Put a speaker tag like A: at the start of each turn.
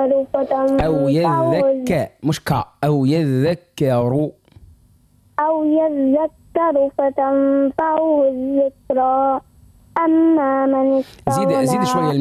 A: أو يذكر مش كا، أو يذكر
B: فتنفعه الذكرى أما من استغنى.
A: زيد شوية